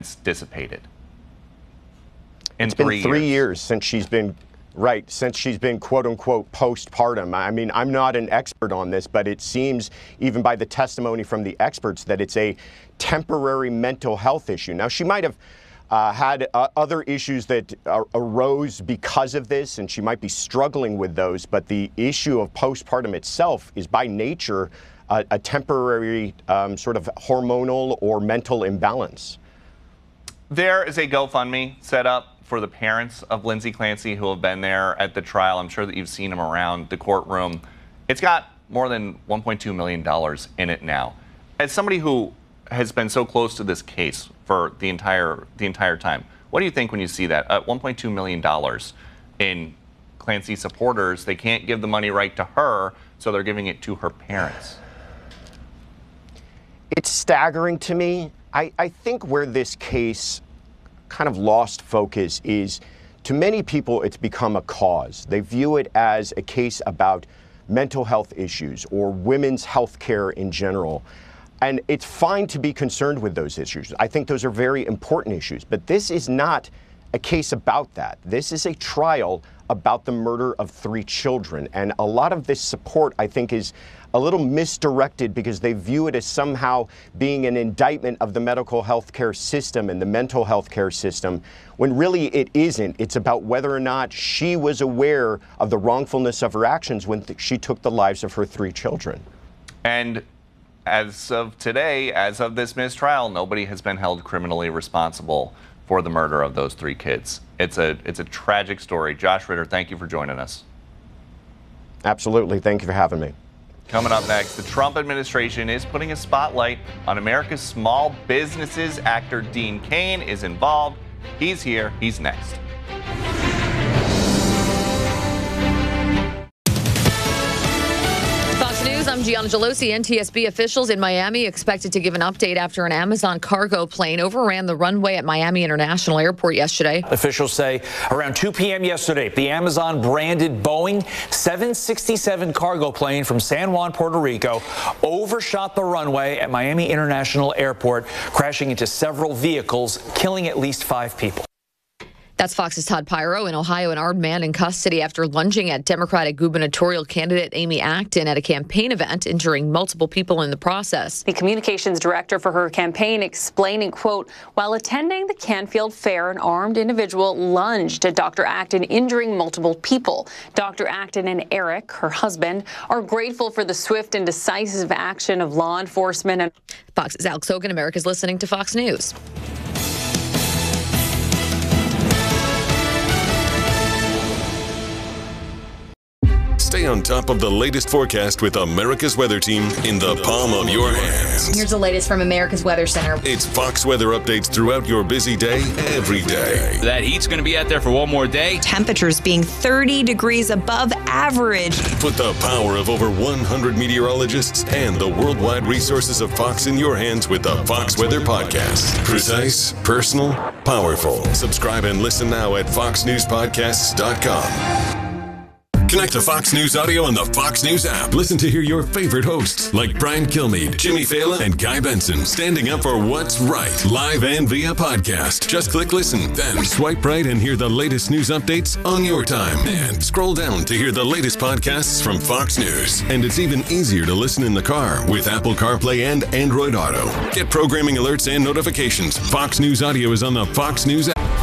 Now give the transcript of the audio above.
dissipated. It's been 3 years since she's been, quote unquote postpartum. I mean, I'm not an expert on this, but it seems, even by the testimony from the experts, that it's a temporary mental health issue. Now, she might have had other issues that arose because of this, and she might be struggling with those, but the issue of postpartum itself is by nature a temporary sort of hormonal or mental imbalance. There is a GoFundMe set up for the parents of Lindsay Clancy who have been there at the trial. I'm sure that you've seen them around the courtroom. It's got more than $1.2 million in it now. As somebody who has been so close to this case for the entire time, what do you think when you see that? $1.2 million in Clancy supporters, they can't give the money right to her, so they're giving it to her parents. It's staggering to me. I think where this case kind of lost focus is, to many people, it's become a cause. They view it as a case about mental health issues or women's health care in general. And it's fine to be concerned with those issues. I think those are very important issues. But this is not a case about that. This is a trial about the murder of 3 children. And a lot of this support, I think, is a little misdirected because they view it as somehow being an indictment of the medical health care system and the mental health care system, when really it isn't. It's about whether or not she was aware of the wrongfulness of her actions when she took the lives of her 3 children. And as of today, as of this mistrial, nobody has been held criminally responsible for the murder of those 3 kids. It's a tragic story. Josh Ritter, thank you for joining us. Absolutely. Thank you for having me. Coming up next, the Trump administration is putting a spotlight on America's small businesses. Actor Dean Cain is involved. He's here. He's next. Fox News, I'm Gianna Gelosi. NTSB officials in Miami expected to give an update after an Amazon cargo plane overran the runway at Miami International Airport yesterday. Officials say around 2 p.m. yesterday, the Amazon-branded Boeing 767 cargo plane from San Juan, Puerto Rico, overshot the runway at Miami International Airport, crashing into several vehicles, killing at least 5 people. That's Fox's Todd Pyro. In Ohio, an armed man in custody after lunging at Democratic gubernatorial candidate Amy Acton at a campaign event, injuring multiple people in the process. The communications director for her campaign explaining, quote, while attending the Canfield Fair, an armed individual lunged at Dr. Acton, injuring multiple people. Dr. Acton and Eric, her husband, are grateful for the swift and decisive action of law enforcement. Fox's Alex Hogan. America's listening to Fox News. Stay on top of the latest forecast with America's Weather Team in the palm of your hands. Here's the latest from America's Weather Center. It's Fox weather updates throughout your busy day, every day. That heat's going to be out there for one more day. Temperatures being 30 degrees above average. Put the power of over 100 meteorologists and the worldwide resources of Fox in your hands with the Fox Weather Podcast. Precise, personal, powerful. Subscribe and listen now at foxnewspodcasts.com. Connect to Fox News Audio on the Fox News app. Listen to hear your favorite hosts like Brian Kilmeade, Jimmy Fallon, and Guy Benson standing up for what's right, live and via podcast. Just click listen, then swipe right and hear the latest news updates on your time. And scroll down to hear the latest podcasts from Fox News. And it's even easier to listen in the car with Apple CarPlay and Android Auto. Get programming alerts and notifications. Fox News Audio is on the Fox News app.